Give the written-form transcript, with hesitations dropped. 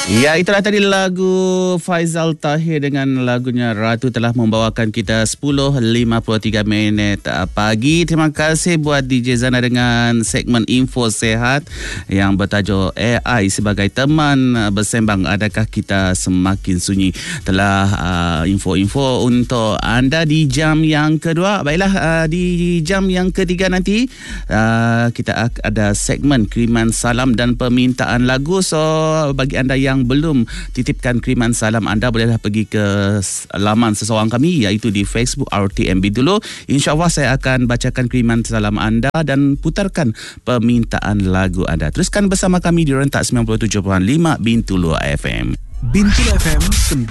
Ya, itulah tadi lagu Faizal Tahir dengan lagunya Ratu telah membawakan kita 10.53 minit pagi. Terima kasih buat DJ Zana dengan segmen Info Sehat yang bertajuk AI sebagai teman bersembang. Adakah kita semakin sunyi? Telah info-info untuk anda di jam yang kedua. Baiklah, di jam yang ketiga nanti kita ada segmen kiriman salam dan permintaan lagu. So bagi anda yang belum titipkan kiriman salam anda, bolehlah pergi ke laman seseorang kami iaitu di Facebook RTMB dulu. InsyaAllah saya akan bacakan kiriman salam anda dan putarkan permintaan lagu anda. Teruskan bersama kami di rentak 97.5 Bintulu FM. Bintulu FM